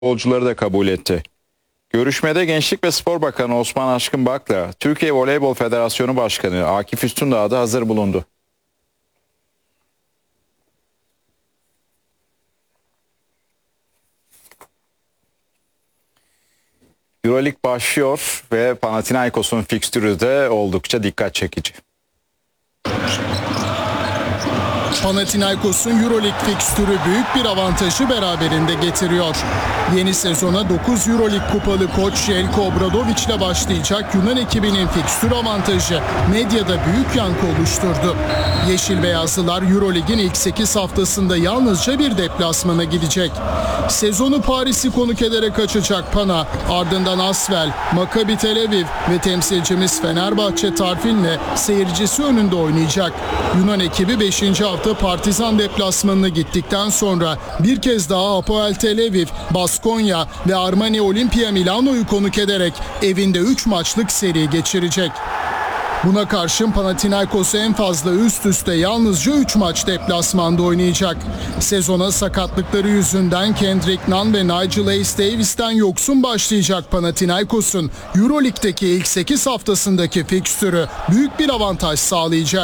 futbolcuları da kabul etti. Görüşmede Gençlik ve Spor Bakanı Osman Aşkın Bak'la Türkiye Voleybol Federasyonu Başkanı Akif Üstündağ da hazır bulundu. Euroleague başlıyor ve Panathinaikos'un fikstürü de oldukça dikkat çekici. Panathinaikos'un Euroleague fikstürü büyük bir avantajı beraberinde getiriyor. Yeni sezona 9 Euroleague kupalı koç Jelko Obradović ile başlayacak Yunan ekibinin fikstür avantajı medyada büyük yankı oluşturdu. Yeşil Beyazlılar Euroleague'in ilk 8 haftasında yalnızca bir deplasmana gidecek. Sezonu Paris'i konuk ederek açacak Pana, ardından Asvel, Maccabi Tel Aviv ve temsilcimiz Fenerbahçe Tarfin'le seyircisi önünde oynayacak. Yunan ekibi 5. hafta Partizan deplasmanına gittikten sonra bir kez daha Apoel Tel Aviv, Baskonya ve Armani Olimpia Milano'yu konuk ederek evinde 3 maçlık seri geçirecek. Buna karşın Panathinaikos en fazla üst üste yalnızca 3 maç deplasmanda oynayacak. Sezona sakatlıkları yüzünden Kendrick Nunn ve Nigel Hayes Davis'ten yoksun başlayacak Panathinaikos'un Euroleague'deki ilk 8 haftasındaki fikstürü büyük bir avantaj sağlayacak.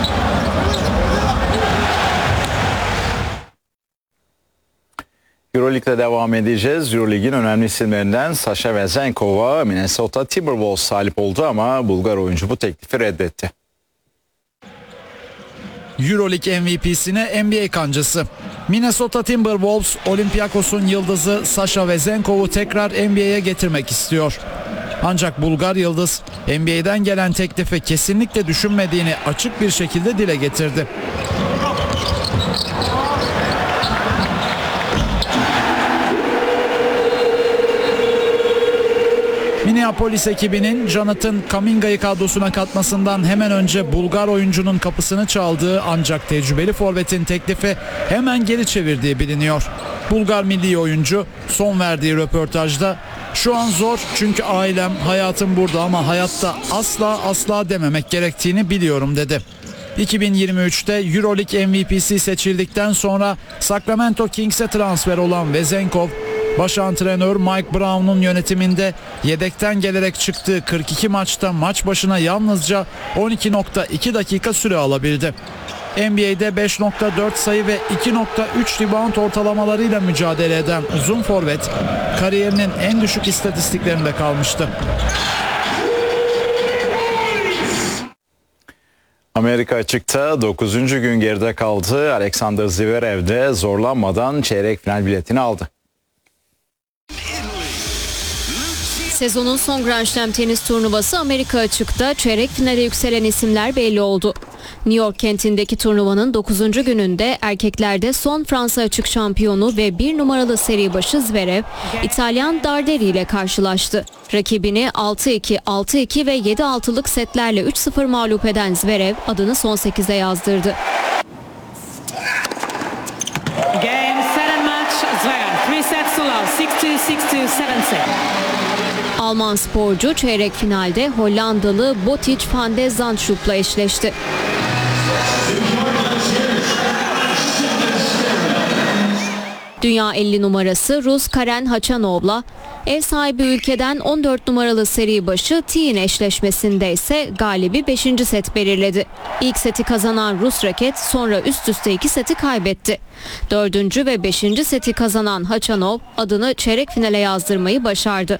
Euroleague'le devam edeceğiz. Euroleague'in önemli isimlerinden Sasha Vezenkov'a Minnesota Timberwolves talip oldu ama Bulgar oyuncu bu teklifi reddetti. Euroleague MVP'sine NBA kancası. Minnesota Timberwolves, Olympiakos'un yıldızı Sasha Vezenkov'u tekrar NBA'ye getirmek istiyor. Ancak Bulgar yıldız NBA'den gelen teklifi kesinlikle düşünmediğini açık bir şekilde dile getirdi. Minneapolis ekibinin Jonathan Kaminga'yı kadrosuna katmasından hemen önce Bulgar oyuncunun kapısını çaldığı ancak tecrübeli forvetin teklifi hemen geri çevirdiği biliniyor. Bulgar milli oyuncu son verdiği röportajda "Şu an zor çünkü ailem, hayatım burada ama hayatta asla dememek gerektiğini biliyorum" dedi. 2023'te Euroleague MVP'si seçildikten sonra Sacramento Kings'e transfer olan Vezenkov, baş antrenör Mike Brown'un yönetiminde yedekten gelerek çıktığı 42 maçta maç başına yalnızca 12.2 dakika süre alabildi. NBA'de 5.4 sayı ve 2.3 rebound ortalamalarıyla mücadele eden uzun forvet kariyerinin en düşük istatistiklerinde kalmıştı. Amerika açıkta 9. gün geride kaldı. Alexander Zverev de zorlanmadan çeyrek final biletini aldı. Sezonun son Grand Slam tenis turnuvası Amerika açıkta, çeyrek finale yükselen isimler belli oldu. New York kentindeki turnuvanın 9. gününde erkeklerde son Fransa açık şampiyonu ve 1 numaralı seri başı Zverev, İtalyan Darderi ile karşılaştı. Rakibini 6-2, 6-2 ve 7-6'lık setlerle 3-0 mağlup eden Zverev adını son 8'e yazdırdı. Game, set and match, Zverev. 3 sets to love, 6-2, 6-2, 7-6. Alman sporcu çeyrek finalde Hollandalı Botic van de Zandschulp'la eşleşti. Dünya 50 numarası Rus Karen Hachanov'la ev sahibi ülkeden 14 numaralı seri başı Tien eşleşmesinde ise galibi 5. set belirledi. İlk seti kazanan Rus raket sonra üst üste 2 seti kaybetti. 4. ve 5. seti kazanan Hachanov adını çeyrek finale yazdırmayı başardı.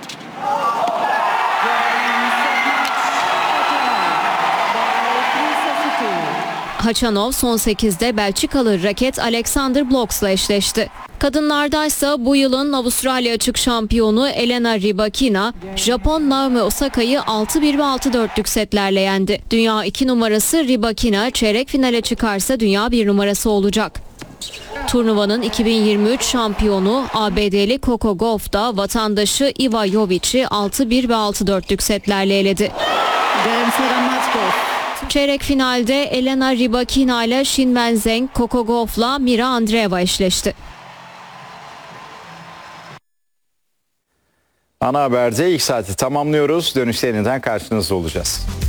Hachanov son 8'de Belçikalı raket Alexander Blox'la eşleşti. Kadınlardaysa bu yılın Avustralya açık şampiyonu Elena Rybakina, Japon Naomi Osaka'yı 6-1 ve 6-4'lük setlerle yendi. Dünya 2 numarası Rybakina çeyrek finale çıkarsa dünya 1 numarası olacak. Turnuvanın 2023 şampiyonu ABD'li Coco Gauff da vatandaşı Iva Jovic'i 6-1 ve 6-4'lük setlerle eledi. Çeyrek finalde Elena Rybakina ile Shin Wenzheng, Coco Gauff'la Mira Andreeva eşleşti. Ana Haber'de ilk saati tamamlıyoruz. Dönüşte yeniden karşınızda olacağız.